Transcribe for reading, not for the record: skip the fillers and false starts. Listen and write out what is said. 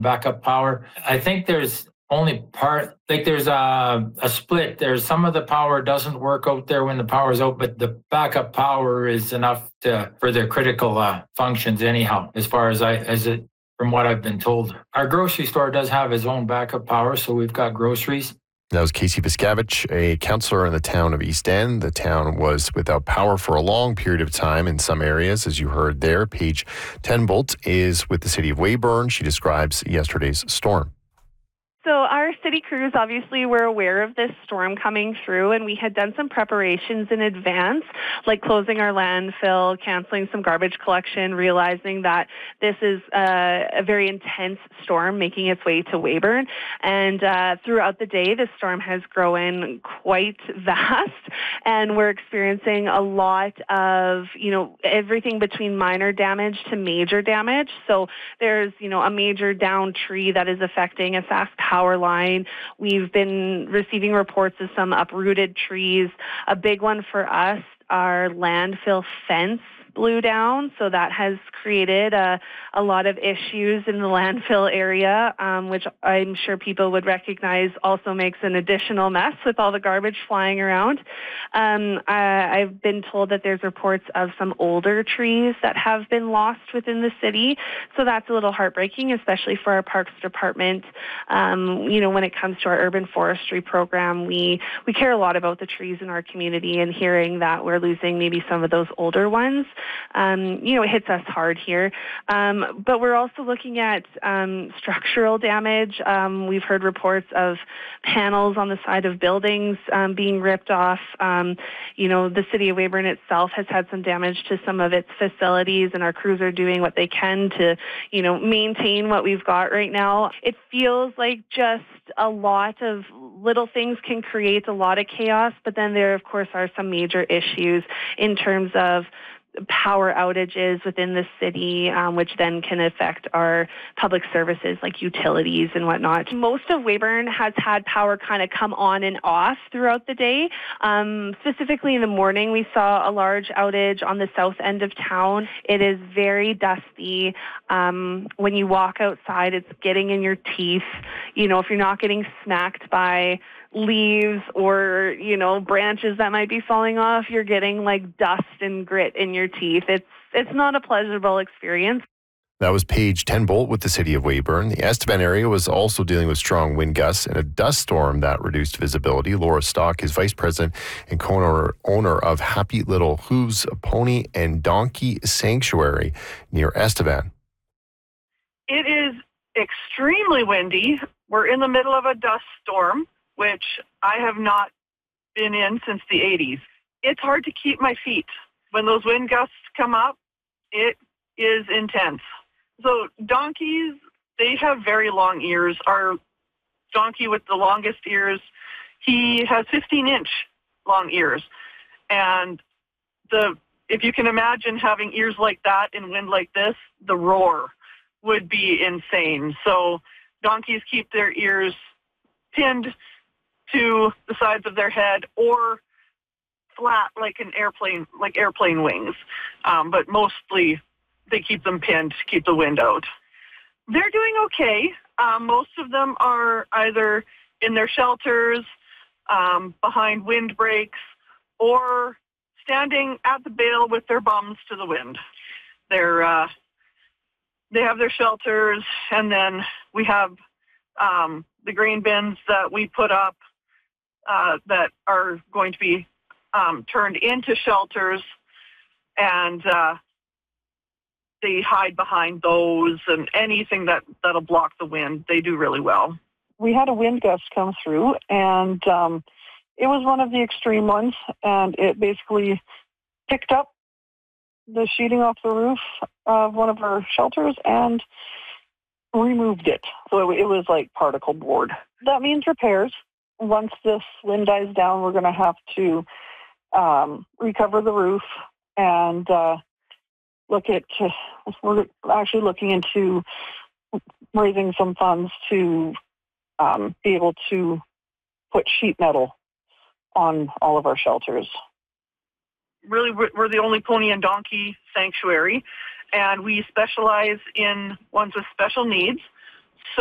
backup power. I think there's only there's a split. There's some of the power doesn't work out there when the power is out, but the backup power is enough for the critical functions anyhow, from what I've been told. Our grocery store does have its own backup power, so we've got groceries. That was Casey Viscavich, a councillor in the town of East End. The town was without power for a long period of time in some areas, as you heard there. Paige Tenbolt is with the city of Weyburn. She describes yesterday's storm. So our city crews obviously were aware of this storm coming through, and we had done some preparations in advance, like closing our landfill, canceling some garbage collection, realizing that this is a very intense storm making its way to Weyburn. And throughout the day, the storm has grown quite vast, and we're experiencing a lot of, everything between minor damage to major damage. So there's, a major downed tree that is affecting a fast power line. We've been receiving reports of some uprooted trees. A big one for us, our landfill fence blew down, so that has created a lot of issues in the landfill area, which I'm sure people would recognize also makes an additional mess with all the garbage flying around. I've been told that there's reports of some older trees that have been lost within the city, so that's a little heartbreaking, especially for our Parks Department. When it comes to our urban forestry program, we care a lot about the trees in our community, and hearing that we're losing maybe some of those older ones, it hits us hard here. But we're also looking at structural damage. We've heard reports of panels on the side of buildings being ripped off. The city of Weyburn itself has had some damage to some of its facilities, and our crews are doing what they can to, maintain what we've got right now. It feels like just a lot of little things can create a lot of chaos, but then there, of course, are some major issues in terms of power outages within the city, which then can affect our public services like utilities and whatnot. Most of Weyburn has had power kind of come on and off throughout the day. Specifically in the morning, we saw a large outage on the south end of town. It is very dusty. When you walk outside, it's getting in your teeth. If you're not getting smacked by leaves or, branches that might be falling off, you're getting like dust and grit in your teeth. It's not a pleasurable experience. That was Paige Tenbolt with the city of Weyburn. The Estevan area was also dealing with strong wind gusts and a dust storm that reduced visibility. Laura Stock is vice president and co-owner of Happy Little Hooves Pony and Donkey Sanctuary near Estevan. It is extremely windy. We're in the middle of a dust storm, which I have not been in since the 80s. It's hard to keep my feet. When those wind gusts come up, it is intense. So donkeys, they have very long ears. Our donkey with the longest ears, he has 15-inch long ears. And if you can imagine having ears like that in wind like this, the roar would be insane. So donkeys keep their ears pinned to the sides of their head or flat like airplane wings. But mostly they keep them pinned to keep the wind out. They're doing okay. Most of them are either in their shelters, behind windbreaks, or standing at the bale with their bums to the wind. They have their shelters, and then we have the grain bins that we put up that are going to be turned into shelters, and they hide behind those, and anything that'll block the wind, they do really well. We had a wind gust come through, and it was one of the extreme ones, and it basically picked up the sheeting off the roof of one of our shelters and removed it. So it was like particle board. That means repairs. Once this wind dies down, we're going to have to recover the roof and we're actually looking into raising some funds to be able to put sheet metal on all of our shelters. Really, we're the only pony and donkey sanctuary, and we specialize in ones with special needs.